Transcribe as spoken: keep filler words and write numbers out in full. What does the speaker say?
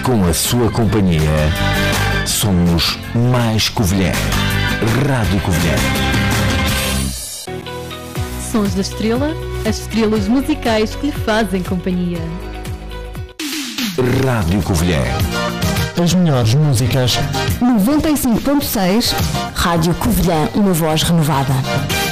com a sua companhia, somos mais Covilhã. Rádio Covilhã. Sons da Estrela, as estrelas musicais que lhe fazem companhia. Rádio Covilhã. As melhores músicas. noventa e cinco ponto seis. Rádio Covilhã, uma voz renovada.